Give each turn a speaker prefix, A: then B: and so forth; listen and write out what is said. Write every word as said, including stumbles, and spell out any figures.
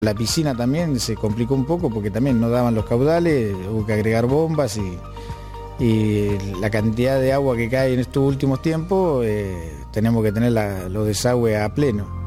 A: La piscina también se complicó un poco porque también no daban los caudales, hubo que agregar bombas y, y la cantidad de agua que cae en estos últimos tiempos, eh, tenemos que tener la, los desagües a pleno.